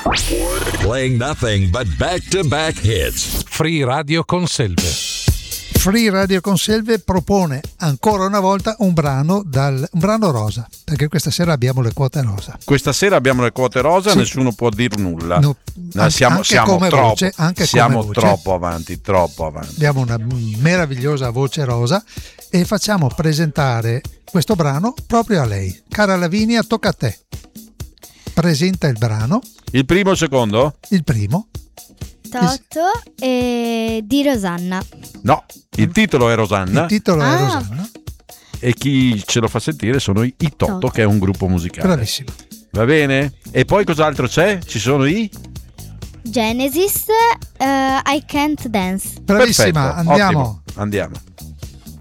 Playing nothing but back-to-back hits. Free Radio Conselve. Free Radio Conselve propone ancora una volta un brano rosa, perché questa sera abbiamo le quote rosa. Questa sera abbiamo le quote rosa, sì. Nessuno può dir nulla. No, siamo troppo troppo avanti. Abbiamo una meravigliosa voce rosa e facciamo presentare questo brano proprio a lei. Cara Lavinia, tocca a te. Presenta il brano. Il primo o il secondo? Il primo. Toto e di Rosanna. No, il titolo è Rosanna. Il titolo è Rosanna. E chi ce lo fa sentire sono i Toto, che è un gruppo musicale. Bravissimo. Va bene? E poi cos'altro c'è? Ci sono i Genesis, I Can't Dance. Bravissima, Perfetto, andiamo. Ottimo. Andiamo.